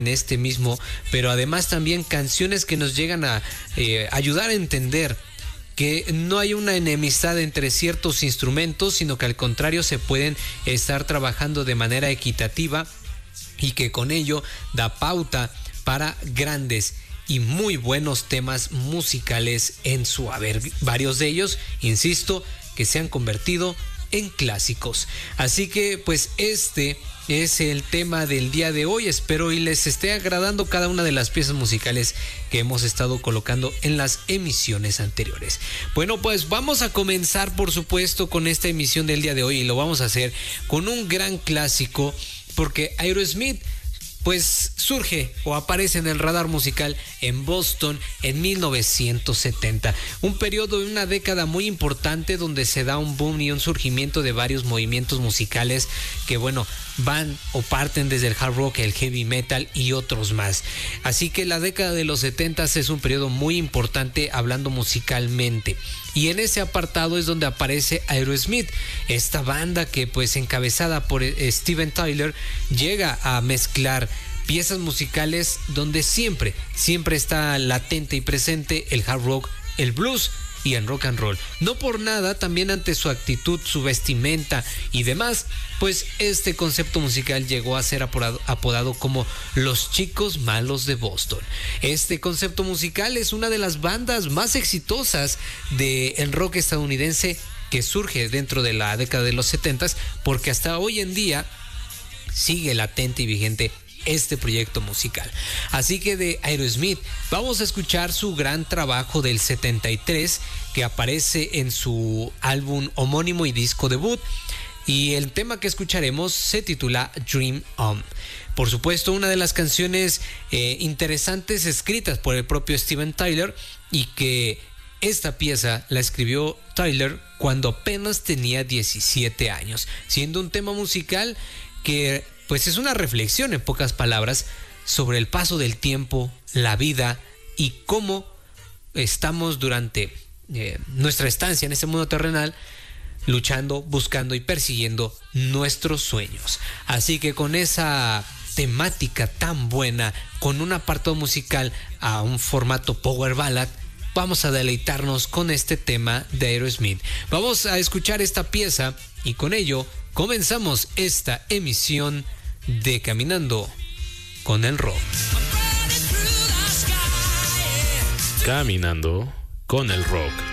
en este mismo, pero además también canciones que nos llegan a ayudar a entender que no hay una enemistad entre ciertos instrumentos, sino que al contrario se pueden estar trabajando de manera equitativa y que con ello da pauta para grandes y muy buenos temas musicales en su haber. Varios de ellos, insisto, que se han convertido en clásicos. Así que pues este es el tema del día de hoy. Espero y les esté agradando cada una de las piezas musicales que hemos estado colocando en las emisiones anteriores. Bueno, pues vamos a comenzar por supuesto con esta emisión del día de hoy y lo vamos a hacer con un gran clásico, porque Aerosmith pues surge o aparece en el radar musical en Boston en 1970, un periodo de una década muy importante donde se da un boom y un surgimiento de varios movimientos musicales que bueno, van o parten desde el hard rock, el heavy metal y otros más. Así que la década de los 70 es un periodo muy importante hablando musicalmente. Y en ese apartado es donde aparece Aerosmith, esta banda que pues encabezada por Steven Tyler llega a mezclar piezas musicales donde siempre está latente y presente el hard rock, el blues y el rock and roll. No por nada, también ante su actitud, su vestimenta y demás, pues este concepto musical llegó a ser apodado como los chicos malos de Boston. Este concepto musical es una de las bandas más exitosas del rock estadounidense que surge dentro de la década de los 70s, porque hasta hoy en día sigue latente y vigente este proyecto musical. Así que de Aerosmith vamos a escuchar su gran trabajo del 73 que aparece en su álbum homónimo y disco debut, y el tema que escucharemos se titula Dream On. Por supuesto, una de las canciones interesantes escritas por el propio Steven Tyler, y que esta pieza la escribió Tyler cuando apenas tenía 17 años, siendo un tema musical que pues es una reflexión, en pocas palabras, sobre el paso del tiempo, la vida y cómo estamos durante nuestra estancia en este mundo terrenal luchando, buscando y persiguiendo nuestros sueños. Así que con esa temática tan buena, con un apartado musical a un formato power ballad, vamos a deleitarnos con este tema de Aerosmith. Vamos a escuchar esta pieza y con ello comenzamos esta emisión de Caminando con el Rock. Caminando con el Rock.